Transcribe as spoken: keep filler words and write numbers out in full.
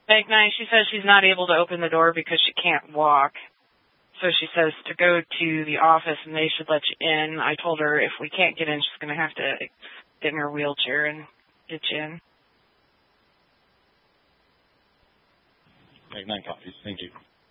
Meg nine, she says she's not able to open the door because she can't walk. So she says to go to the office and they should let you in. I told her if we can't get in, she's going to have to get in her wheelchair and get you in. Meg nine copies. Thank you.